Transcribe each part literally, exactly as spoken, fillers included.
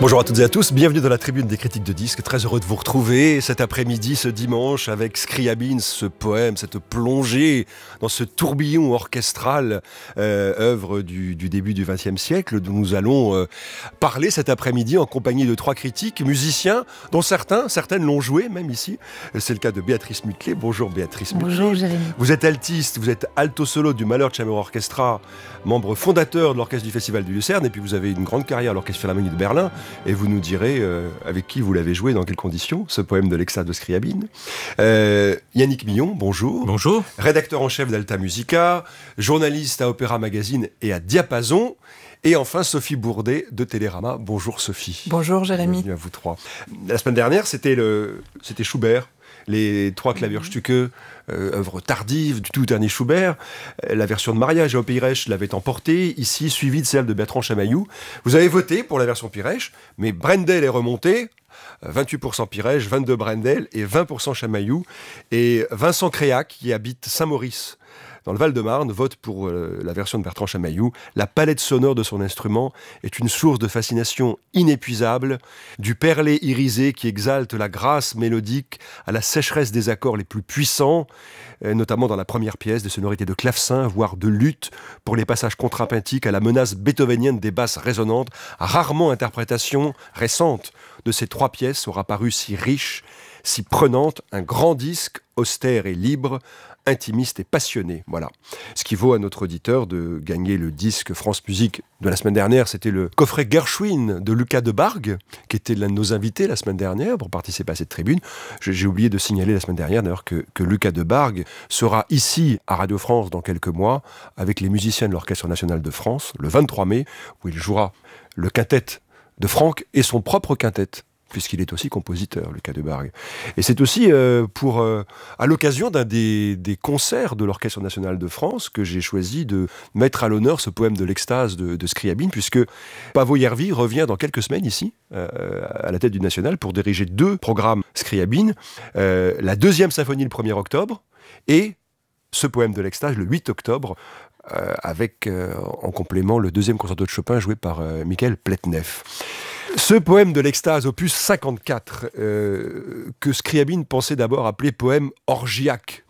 Bonjour à toutes et à tous, bienvenue dans la tribune des critiques de disques. Très heureux de vous retrouver cet après-midi, ce dimanche, avec Scriabine, ce poème, cette plongée dans ce tourbillon orchestral, euh, œuvre du, du début du vingtième siècle, dont nous allons euh, parler cet après-midi en compagnie de trois critiques, musiciens, dont certains, certaines l'ont joué même ici. C'est le cas de Béatrice Mutlet. Bonjour Béatrice Mutlet. Bonjour Jérémy. Vous êtes altiste, vous êtes alto solo du Malheur Chamber Orchestra, membre fondateur de l'orchestre du Festival du Lucerne, et puis vous avez une grande carrière à l'Orchestre Philharmonique de Berlin. Et vous nous direz euh, avec qui vous l'avez joué, dans quelles conditions, ce poème de l'extase de Scriabine. Euh, Yannick Millon, bonjour. Bonjour. Rédacteur en chef d'Alta Musica, journaliste à Opéra Magazine et à Diapason. Et enfin, Sophie Bourdet de Télérama. Bonjour Sophie. Bonjour Jérémy. Bienvenue à vous trois. La semaine dernière, c'était, le, c'était Schubert. Les trois Klavierstücke, euh, œuvre tardive du tout dernier Schubert. La version de Mariage au Piresh l'avait emporté, ici suivie de celle de Bertrand Chamaillou. Vous avez voté pour la version Piresh, mais Brendel est remonté. vingt-huit pour cent Piresh, vingt-deux Brendel et vingt pour cent Chamaillou. Et Vincent Créac, qui habite Saint-Maurice, dans le Val-de-Marne, vote pour euh, la version de Bertrand Chamaillou. La palette sonore de son instrument est une source de fascination inépuisable, du perlé irisé qui exalte la grâce mélodique à la sécheresse des accords les plus puissants, euh, notamment dans la première pièce, des sonorités de clavecin, voire de luth, pour les passages contrapuntiques à la menace beethovenienne des basses résonantes. Rarement interprétation récente de ces trois pièces aura paru si riche, si prenante, un grand disque, austère et libre, intimiste et passionné, voilà. Ce qui vaut à notre auditeur de gagner le disque France Musique de la semaine dernière. C'était le coffret Gershwin de Lucas de Bargue, qui était l'un de nos invités la semaine dernière pour participer à cette tribune. J'ai oublié de signaler la semaine dernière d'ailleurs que, que Lucas de Bargue sera ici à Radio France dans quelques mois avec les musiciens de l'Orchestre National de France le vingt-trois mai, où il jouera le quintet de Franck et son propre quintet, puisqu'il est aussi compositeur, Lucas de Bargue. Et c'est aussi euh, pour, euh, à l'occasion d'un des, des concerts de l'Orchestre National de France que j'ai choisi de mettre à l'honneur ce poème de l'extase de, de Scriabine, puisque Paavo Järvi revient dans quelques semaines ici, euh, à la tête du National, pour diriger deux programmes Scriabine, euh, la deuxième symphonie le premier octobre, et ce poème de l'extase le huit octobre, euh, avec euh, en complément le deuxième concerto de Chopin joué par euh, Michael Pletnev. Ce poème de l'extase, opus cinquante-quatre, euh, que Scriabine pensait d'abord appeler poème orgiaque.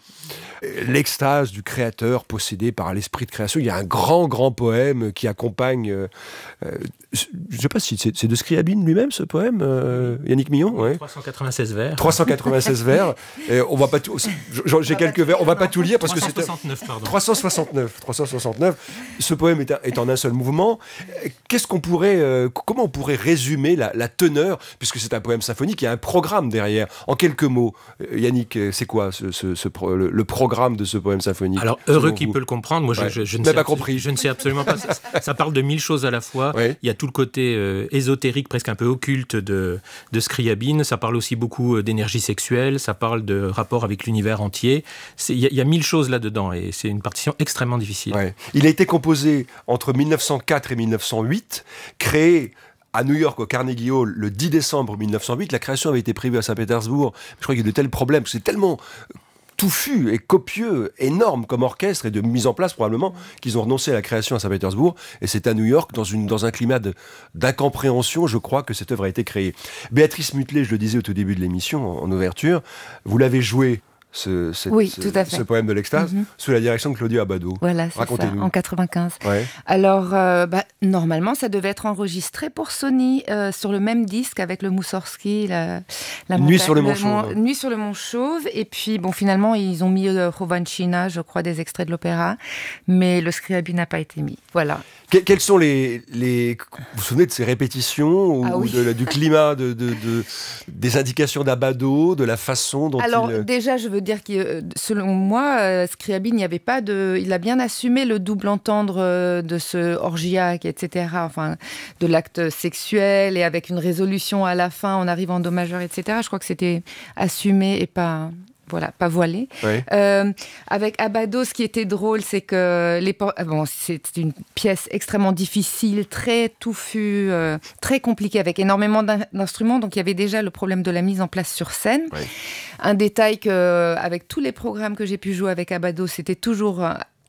L'extase du créateur possédé par l'esprit de création. Il y a un grand, grand poème qui accompagne... Euh, euh, je ne sais pas si c'est, c'est de Scriabine lui-même, ce poème, euh, Yannick Millon, ouais. trois cent quatre-vingt-seize vers. trois cent quatre-vingt-seize vers. Et on va pas tout, j'ai quelques vers, on ne va pas tout lire parce que c'est... trois cent soixante-neuf, pardon. trois cent soixante-neuf, trois cent soixante-neuf. Ce poème est, un, est en un seul mouvement. Qu'est-ce qu'on pourrait, euh, comment on pourrait résumer la, la teneur, puisque c'est un poème symphonique, il y a un programme derrière. En quelques mots, Yannick, c'est quoi ce, ce, ce, le, le programme de ce poème symphonique? Alors, heureux qui peut le comprendre. Moi, je, ouais. je, je, ne sais pas compris. je ne sais absolument pas. Ça, ça parle de mille choses à la fois. Ouais. Il y a tout le côté euh, ésotérique, presque un peu occulte de, de Scriabine. Ça parle aussi beaucoup d'énergie sexuelle. Ça parle de rapport avec l'univers entier. Il y, y a mille choses là-dedans et c'est une partition extrêmement difficile. Ouais. Il a été composé entre mille neuf cent quatre et mille neuf cent huit, créé à New York, au Carnegie Hall, le dix décembre mille neuf cent huit. La création avait été prévue à Saint-Pétersbourg. Je crois qu'il y a de tels problèmes. C'est tellement touffu et copieux, énorme comme orchestre et de mise en place probablement, qu'ils ont renoncé à la création à Saint-Pétersbourg, et c'est à New York, dans, une, dans un climat de, d'incompréhension, je crois, que cette œuvre a été créée. Béatrice Mutlet, je le disais au tout début de l'émission, en, en ouverture, vous l'avez joué, ce, cette, oui, ce, tout à fait. ce poème de l'extase, mm-hmm. sous la direction de Claudio Abbado. Voilà, c'est ça, en quatre-vingt-quinze. Ouais. Alors, euh, bah, normalement, ça devait être enregistré pour Sony, euh, sur le même disque, avec le Moussorski, la, la Nuit, montagne, sur le Mont Chauve. Mon, Nuit sur le Mont Chauve. Et puis, bon, finalement, ils ont mis euh, Rovanchina, je crois, des extraits de l'opéra, mais le Scriabine n'a pas été mis. Voilà. Que, quels sont les, les... Vous vous souvenez de ces répétitions ou, ah, oui. ou de, du climat, de, de, de, des indications d'Abbado, de la façon dont Alors, il... déjà, je veux dire que, selon moi, euh, Scriabine, il n'y avait pas de... Il a bien assumé le double entendre euh, de ce orgiaque, et cetera, enfin, de l'acte sexuel, et avec une résolution à la fin, en arrivant en do majeur, et cetera. Je crois que c'était assumé et pas... Voilà, pas voilé. Oui. Euh, avec Abbado, ce qui était drôle, c'est que les por- bon, c'est une pièce extrêmement difficile, très touffue, euh, très compliquée, avec énormément d'in- d'instruments. Donc, il y avait déjà le problème de la mise en place sur scène. Oui. Un détail que, avec tous les programmes que j'ai pu jouer avec Abbado, c'était toujours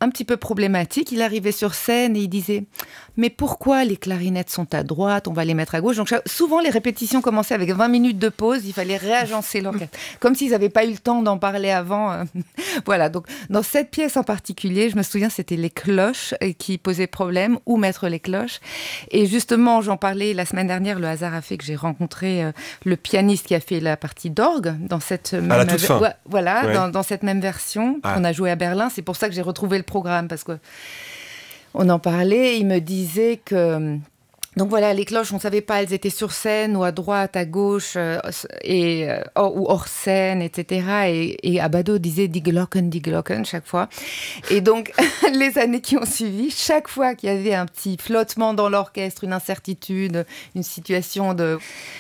un petit peu problématique. Il arrivait sur scène et il disait « Mais pourquoi les clarinettes sont à droite? On va les mettre à gauche. » Donc souvent, les répétitions commençaient avec vingt minutes de pause. Il fallait réagencer l'orchestre. Comme s'ils n'avaient pas eu le temps d'en parler avant. Voilà. Donc, dans cette pièce en particulier, je me souviens, c'était les cloches qui posaient problème. Où mettre les cloches? Et justement, j'en parlais la semaine dernière. Le hasard a fait que j'ai rencontré euh, le pianiste qui a fait la partie d'orgue dans cette même... À la toute fin. Ouais, voilà, ouais. dans, dans cette même version ah. qu'on a joué à Berlin. C'est pour ça que j'ai retrouvé le programme, parce que on en parlait. Il me disait que... Donc voilà, les cloches, on ne savait pas, elles étaient sur scène ou à droite, à gauche, euh, et, euh, ou hors scène, et cetera. Et, et Abbado disait « Die Glocken, die Glocken » chaque fois. Et donc, les années qui ont suivi, chaque fois qu'il y avait un petit flottement dans l'orchestre, une incertitude, une situation de...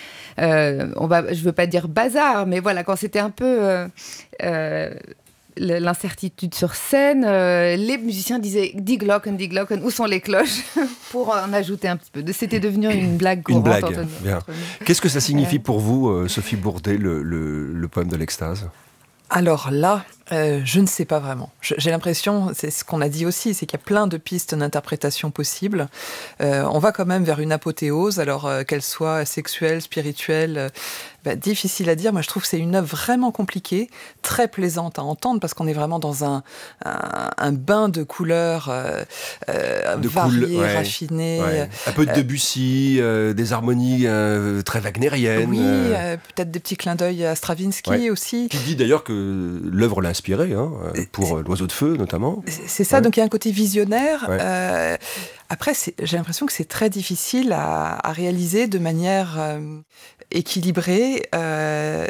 Euh, on va, je ne veux pas dire bazar, mais voilà, quand c'était un peu... Euh, euh, l'incertitude sur scène, euh, les musiciens disaient « Die Glocken, die Glocken », où sont les cloches, pour en ajouter un petit peu. C'était devenu une blague courante. Une blague, entre, bien. Entre Qu'est-ce que ça signifie pour vous, euh, Sophie Bourdet, le, le, le poème de l'extase? Alors là, euh, je ne sais pas vraiment. Je, j'ai l'impression, c'est ce qu'on a dit aussi, c'est qu'il y a plein de pistes d'interprétation possibles. Euh, on va quand même vers une apothéose, alors euh, qu'elle soit sexuelle, spirituelle, euh, bah, difficile à dire. Moi, je trouve que c'est une œuvre vraiment compliquée, très plaisante à entendre, parce qu'on est vraiment dans un, un, un bain de couleurs euh, euh, de variées, cool, ouais, raffinées. Ouais. Un peu de Debussy, euh, des harmonies euh, très wagnériennes. Oui, euh... euh, peut-être des petits clins d'œil à Stravinsky ouais. aussi. Qui dit d'ailleurs que l'œuvre l'a inspiré, hein, pour L'Oiseau de Feu notamment. C'est ça, ouais. Donc il y a un côté visionnaire. Ouais. Euh, après, c'est, j'ai l'impression que c'est très difficile à, à réaliser de manière euh, équilibrée. Euh,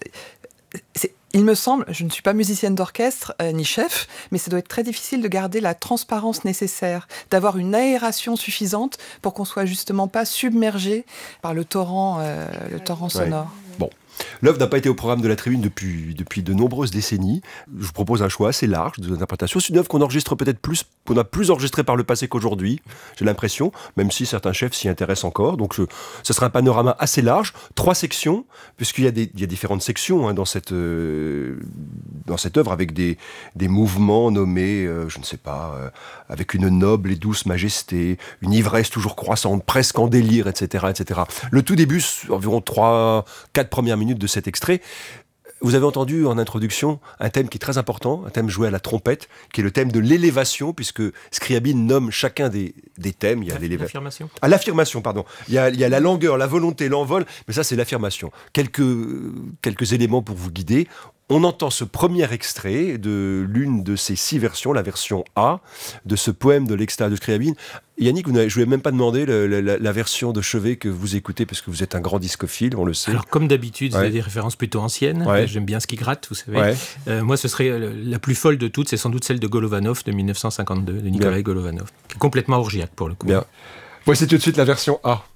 c'est, il me semble, je ne suis pas musicienne d'orchestre euh, ni chef, mais ça doit être très difficile de garder la transparence nécessaire, d'avoir une aération suffisante pour qu'on soit justement pas submergé par le torrent, euh, le torrent sonore. Ouais. Bon. L'œuvre n'a pas été au programme de la Tribune depuis, depuis de nombreuses décennies. Je vous propose un choix assez large d'interprétation. C'est une œuvre qu'on enregistre peut-être plus, qu'on a plus enregistrée par le passé qu'aujourd'hui, j'ai l'impression, même si certains chefs s'y intéressent encore. Donc je, ce sera un panorama assez large, trois sections, puisqu'il y a, des, il y a différentes sections hein, dans, cette, euh, dans cette œuvre, avec des, des mouvements nommés, euh, je ne sais pas, euh, avec une noble et douce majesté, une ivresse toujours croissante, presque en délire, et cetera, et cetera. Le tout début, environ trois, quatre premières minutes de cet extrait. Vous avez entendu en introduction un thème qui est très important, un thème joué à la trompette, qui est le thème de l'élévation, puisque Scriabine nomme chacun des, des thèmes. Il y a l'élévation. L'affirmation. Ah, l'affirmation, pardon. Il y, a, il y a la langueur, la volonté, l'envol, mais ça c'est l'affirmation. Quelques, quelques éléments pour vous guider. On entend ce premier extrait de l'une de ces six versions, la version A, de ce poème de l'extase de Scriabine. Yannick, vous je ne vous ai même pas demandé le, la, la version de chevet que vous écoutez, parce que vous êtes un grand discophile, on le sait. Alors, comme d'habitude, ouais. c'est des références plutôt anciennes. Ouais. J'aime bien ce qui gratte, vous savez. Ouais. Euh, moi, ce serait la plus folle de toutes, c'est sans doute celle de Golovanov, de mille neuf cent cinquante-deux, de Nikolai Golovanov, qui est complètement orgiaque, pour le coup. Bien. Voici tout de suite la version A.